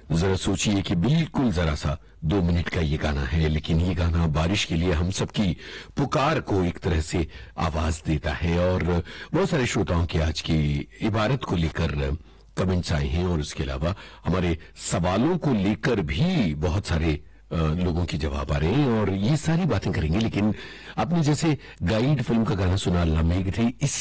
जरा सोचिए कि बिल्कुल जरा सा 2 मिनट का ये गाना है, लेकिन ये गाना बारिश के लिए हम सबकी पुकार को एक तरह से आवाज देता है। और बहुत सारे श्रोताओं की आज की इबारत को लेकर कमेंट्स आए हैं और उसके अलावा हमारे सवालों को लेकर भी बहुत सारे लोगों के जवाब आ रहे हैं और ये सारी बातें करेंगे। लेकिन आपने जैसे गाइड फिल्म का गाना सुना, अल्लाह मेघ थे, इस